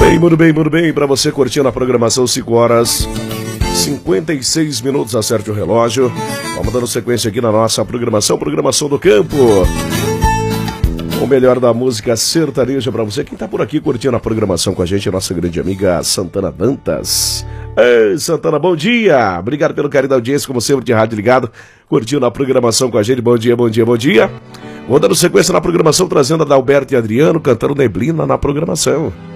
Muito bem, para você curtindo a programação 5 horas 56 minutos, acerte o relógio. Vamos dando sequência aqui na nossa programação do campo. O melhor da música sertaneja para você. Quem tá por aqui curtindo a programação com a gente, nossa grande amiga Santana Dantas. Ei, Santana, bom dia! Obrigado pelo carinho da audiência, como sempre, de rádio ligado, curtindo a programação com a gente. Bom dia, bom dia, bom dia. Vou dando sequência na programação, trazendo a Dalberto e Adriano cantando Neblina na programação.